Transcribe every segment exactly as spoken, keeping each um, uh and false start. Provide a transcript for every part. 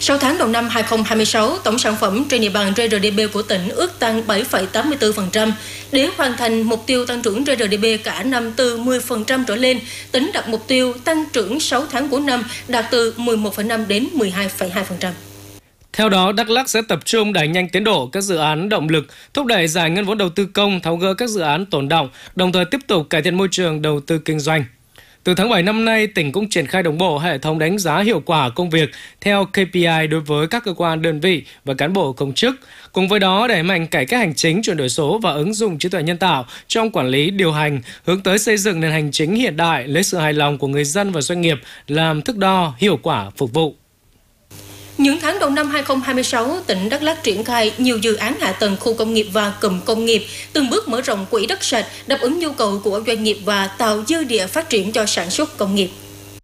Sau tháng đầu năm hai không hai sáu, tổng sản phẩm trên địa bàn giê rờ đê pê của tỉnh ước tăng bảy phẩy tám mươi tư phần trăm. Để hoàn thành mục tiêu tăng trưởng giê rờ đê pê cả năm từ mười phần trăm trở lên, tỉnh đặt mục tiêu tăng trưởng sáu tháng của năm đạt từ mười một phẩy năm đến mười hai phẩy hai phần trăm. Theo đó, Đắk Lắk sẽ tập trung đẩy nhanh tiến độ các dự án động lực, thúc đẩy giải ngân vốn đầu tư công, tháo gỡ các dự án tồn đọng, đồng thời tiếp tục cải thiện môi trường đầu tư kinh doanh. Từ tháng bảy năm nay, tỉnh cũng triển khai đồng bộ hệ thống đánh giá hiệu quả công việc theo ca pê i đối với các cơ quan, đơn vị và cán bộ công chức. Cùng với đó, đẩy mạnh cải cách hành chính, chuyển đổi số và ứng dụng trí tuệ nhân tạo trong quản lý điều hành, hướng tới xây dựng nền hành chính hiện đại, lấy sự hài lòng của người dân và doanh nghiệp làm thước đo hiệu quả phục vụ. Những tháng đầu năm hai không hai sáu, tỉnh Đắk Lắk triển khai nhiều dự án hạ tầng khu công nghiệp và cụm công nghiệp, từng bước mở rộng quỹ đất sạch, đáp ứng nhu cầu của doanh nghiệp và tạo dư địa phát triển cho sản xuất công nghiệp.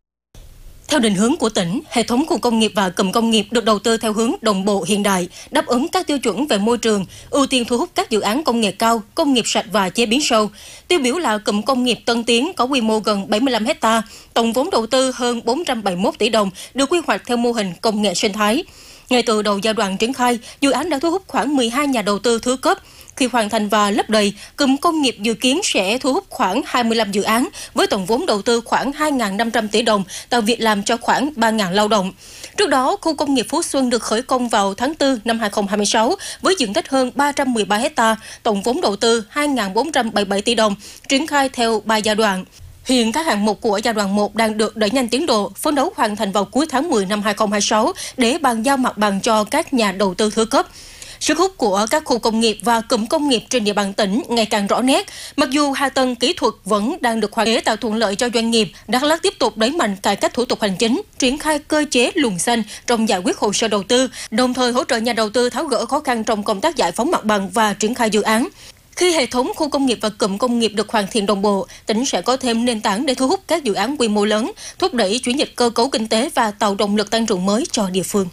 Theo định hướng của tỉnh, hệ thống khu công nghiệp và cụm công nghiệp được đầu tư theo hướng đồng bộ hiện đại, đáp ứng các tiêu chuẩn về môi trường, ưu tiên thu hút các dự án công nghệ cao, công nghiệp sạch và chế biến sâu. Tiêu biểu là cụm công nghiệp Tân Tiến có quy mô gần bảy mươi lăm héc ta, tổng vốn đầu tư hơn bốn trăm bảy mươi mốt tỷ đồng, được quy hoạch theo mô hình công nghệ sinh thái. Ngay từ đầu giai đoạn triển khai, dự án đã thu hút khoảng mười hai nhà đầu tư thứ cấp. Khi hoàn thành và lấp đầy, cụm công nghiệp dự kiến sẽ thu hút khoảng hai mươi lăm dự án với tổng vốn đầu tư khoảng hai nghìn năm trăm tỷ đồng, tạo việc làm cho khoảng ba nghìn lao động. Trước đó, khu công nghiệp Phú Xuân được khởi công vào tháng tư năm hai không hai sáu với diện tích hơn ba trăm mười ba héc ta, tổng vốn đầu tư hai nghìn bốn trăm bảy mươi bảy tỷ đồng, triển khai theo ba giai đoạn. Hiện các hạng mục của giai đoạn một đang được đẩy nhanh tiến độ, phấn đấu hoàn thành vào cuối tháng mười năm hai không hai sáu để bàn giao mặt bằng cho các nhà đầu tư thứ cấp. Sức hút của các khu công nghiệp và cụm công nghiệp trên địa bàn tỉnh ngày càng rõ nét. Mặc dù hạ tầng kỹ thuật vẫn đang được hoàn thiện để tạo thuận lợi cho doanh nghiệp, Đắk Lắk tiếp tục đẩy mạnh cải cách thủ tục hành chính, triển khai cơ chế luồng xanh trong giải quyết hồ sơ đầu tư, đồng thời hỗ trợ nhà đầu tư tháo gỡ khó khăn trong công tác giải phóng mặt bằng và triển khai dự án. Khi hệ thống khu công nghiệp và cụm công nghiệp được hoàn thiện đồng bộ, tỉnh sẽ có thêm nền tảng để thu hút các dự án quy mô lớn, thúc đẩy chuyển dịch cơ cấu kinh tế và tạo động lực tăng trưởng mới cho địa phương.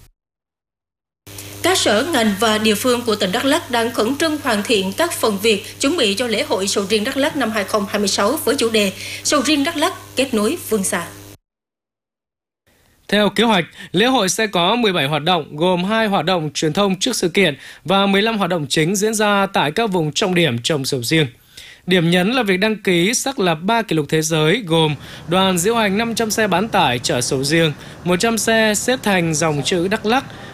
Các sở, ngành và địa phương của tỉnh Đắk Lắk đang khẩn trương hoàn thiện các phần việc chuẩn bị cho lễ hội sầu riêng Đắk Lắk năm hai không hai sáu với chủ đề Sầu riêng Đắk Lắk kết nối phương xa. Theo kế hoạch, lễ hội sẽ có mười bảy hoạt động, gồm hai hoạt động truyền thông trước sự kiện và mười lăm hoạt động chính diễn ra tại các vùng trọng điểm trồng sầu riêng. Điểm nhấn là việc đăng ký xác lập ba kỷ lục thế giới gồm đoàn diễu hành năm trăm xe bán tải chở sầu riêng, một trăm xe xếp thành dòng chữ Đắk Lắk,